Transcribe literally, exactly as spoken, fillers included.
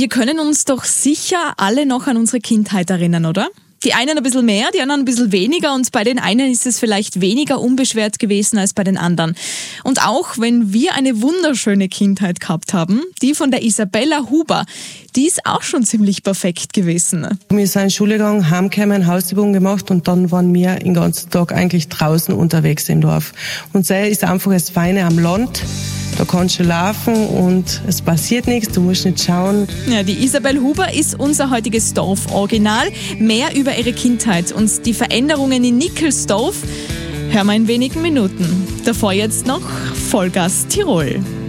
Wir können uns doch sicher alle noch an unsere Kindheit erinnern, oder? Die einen ein bisschen mehr, die anderen ein bisschen weniger und bei den einen ist es vielleicht weniger unbeschwert gewesen als bei den anderen. Und auch wenn wir eine wunderschöne Kindheit gehabt haben, die von der Isabella Huber, die ist auch schon ziemlich perfekt gewesen. Wir sind in die Schule gegangen, heimgekommen, Hausübungen gemacht und dann waren wir den ganzen Tag eigentlich draußen unterwegs im Dorf. Und so ist einfach das Feine am Land. Da kannst du laufen und es passiert nichts, du musst nicht schauen. Ja, die Isabel Huber ist unser heutiges Dorforiginal. Mehr über ihre Kindheit und die Veränderungen in Nickelsdorf hören wir in wenigen Minuten. Davor jetzt noch Vollgas Tirol.